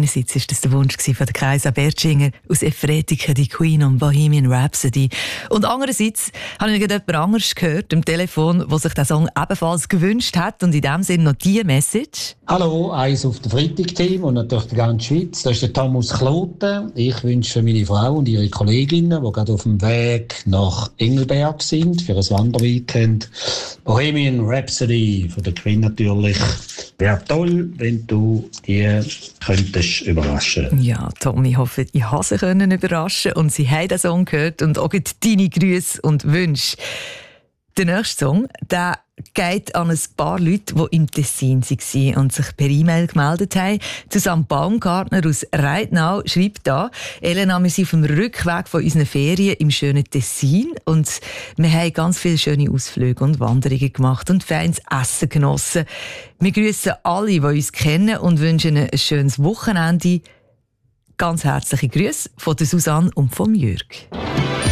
Einerseits war das der Wunsch von der Kaisa Bertschinger aus Efretika, die Queen und Bohemian Rhapsody. Und andererseits habe ich jemand anderes gehört am Telefon, der sich den Song ebenfalls gewünscht hat. Und in dem Sinne noch diese Message. Hallo, eins auf der Freitag-Team und natürlich die ganze Schweiz. Das ist der Thomas Kloten. Ich wünsche für meine Frau und ihre Kolleginnen, die gerade auf dem Weg nach Engelberg sind, für ein Wanderweekend, Bohemian Rhapsody von der Queen natürlich. Wäre toll, wenn du die könntest überraschen. Ja, Tom, ich hoffe, ich habe sie überraschen und sie haben den Song gehört und auch deine Grüße und Wünsche. Der nächste Song, der geht an ein paar Leute, die im Tessin waren und sich per E-Mail gemeldet haben. Susanne Baumgartner aus Reitnau schreibt da: Elena, wir sind auf dem Rückweg von unseren Ferien im schönen Tessin und wir haben ganz viele schöne Ausflüge und Wanderungen gemacht und feines Essen genossen. Wir grüßen alle, die uns kennen und wünschen ein schönes Wochenende. Ganz herzliche Grüße von der Susanne und vom Jürg.